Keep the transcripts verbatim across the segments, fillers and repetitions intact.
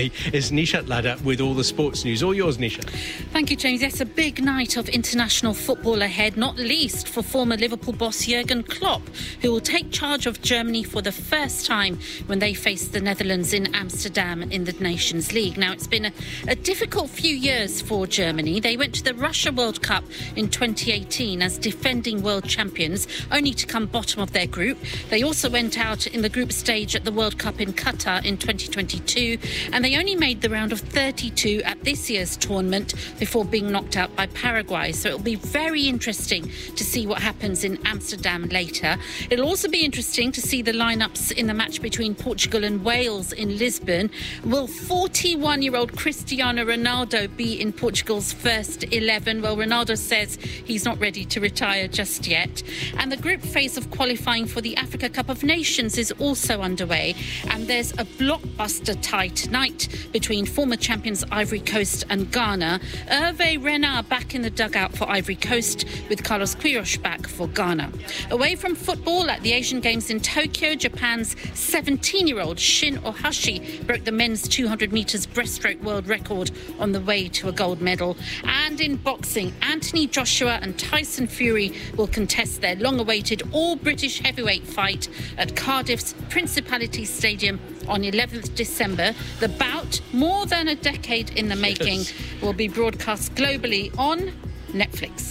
me is Nishat Ladha with all the sports news. All yours, Nishat. Thank you, James. Yes, a big night of international football ahead, not least for former Liverpool boss Jurgen Klopp, who will take charge of Germany for the first time when they face the Netherlands in Amsterdam in the Nations League. Now, it's been a, a difficult few years for Germany. They went to the Russia World Cup in twenty eighteen as defending world champions, only to come bottom of their group. They also went out in the group stage at the World Cup in Qatar in twenty twenty-two, and they only made the round of thirty-two at this year's tournament before being knocked out by Paraguay. So it'll be very interesting to see what happens in Amsterdam later. It'll also be interesting to see the lineups in the match between Portugal and Wales in Lisbon. Will forty-one-year-old Cristiano Ronaldo be in Portugal's first eleven? Well, Ronaldo says he's not ready to retire just yet. And the group phase of qualifying for the Africa Cup of Nations is also underway. And there's a blockbuster tie tonight between former champions Ivory Coast and Ghana. Hervé Renard back in the dugout for Ivory Coast, with Carlos Queiroz back for Ghana. Away from football, at the Asian Games in Tokyo, Japan's seventeen-year-old Shin Ohashi broke the men's two hundred metres breaststroke world record on the way to a gold medal. And in boxing, Anthony Joshua and Tyson Fury will contest their long-awaited all-British heavyweight fight at Cardiff's Principality Stadium on eleventh December. The bout, more than a decade in the making, yes. will be broadcast globally on Netflix.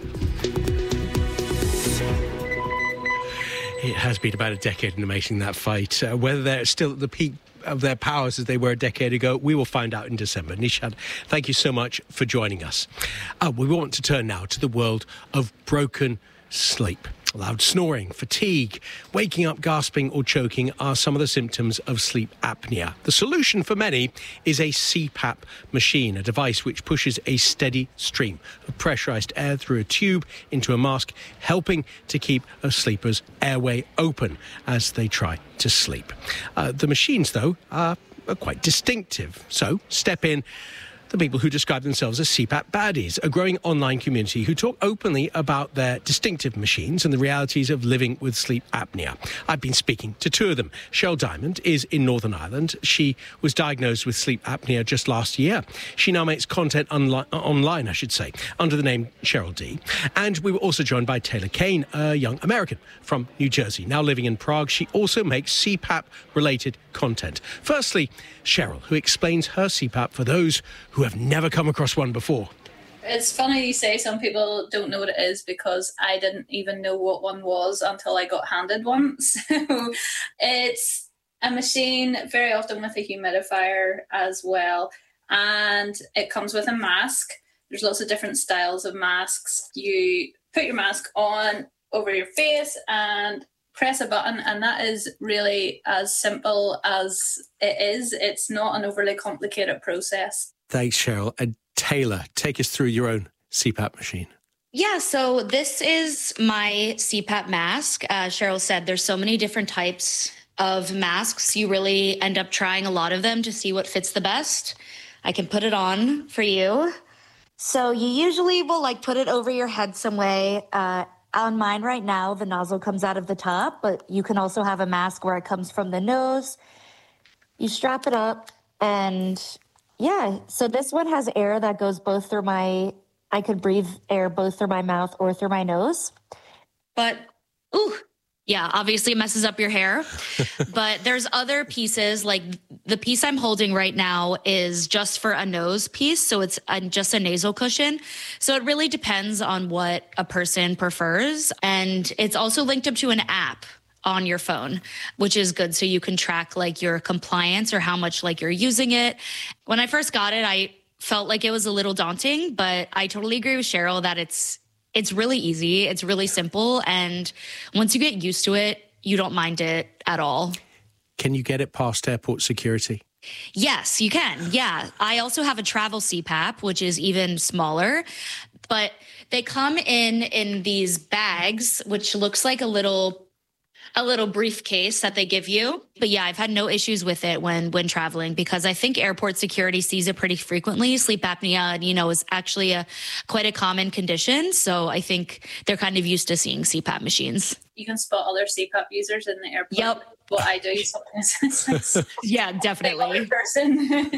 It has been about a decade in the making, that fight. Uh, whether they're still at the peak of their powers as they were a decade ago, we will find out in December. Nishat, thank you so much for joining us. Uh, we want to turn now to the world of broken sleep. Loud snoring, fatigue, waking up gasping or choking are some of the symptoms of sleep apnea. The solution for many is a C PAP machine, a device which pushes a steady stream of pressurized air through a tube into a mask, helping to keep a sleeper's airway open as they try to sleep. Uh, the machines, though, are, are quite distinctive. So step in the people who describe themselves as C PAP baddies, a growing online community who talk openly about their distinctive machines and the realities of living with sleep apnea. I've been speaking to two of them. Cheryl Diamond is in Northern Ireland. She was diagnosed with sleep apnea just last year. She now makes content onli- online, I should say, under the name Cheryl D. And we were also joined by Taylor Kane, a young American from New Jersey, now living in Prague. She also makes C PAP-related content. Firstly, Cheryl, who explains her C PAP for those who have never come across one before. It's funny you say some people don't know what it is, because I didn't even know what one was until I got handed one. So it's a machine, very often with a humidifier as well, and it comes with a mask. There's lots of different styles of masks. You put your mask on over your face and press a button, and that is really as simple as it is. It's not an overly complicated process. Thanks, Cheryl. And Taylor, take us through your own C PAP machine. Yeah, so this is my C PAP mask. Uh, Cheryl said there's so many different types of masks. You really end up trying a lot of them to see what fits the best. I can put it on for you. So you usually will like put it over your head some way. Uh, on mine right now, the nozzle comes out of the top, but you can also have a mask where it comes from the nose. You strap it up, and yeah, so this one has air that goes both through my, I could breathe air both through my mouth or through my nose. But, ooh, yeah, obviously it messes up your hair. But there's other pieces, like the piece I'm holding right now is just for a nose piece. So it's a, just a nasal cushion. So it really depends on what a person prefers. And it's also linked up to an app on your phone, which is good. So you can track like your compliance or how much like you're using it. When I first got it, I felt like it was a little daunting, but I totally agree with Cheryl that it's it's really easy. It's really simple. And once you get used to it, you don't mind it at all. Can you get it past airport security? Yes, you can. Yeah. I also have a travel C PAP, which is even smaller, but they come in in these bags, which looks like a little a little briefcase that they give you. But yeah, I've had no issues with it when when traveling, because I think airport security sees it pretty frequently. Sleep apnea, you know, is actually a quite a common condition. So I think they're kind of used to seeing C PAP machines. You can spot other C PAP users in the airport. Yep. What I do sometimes. Yeah, definitely. Person.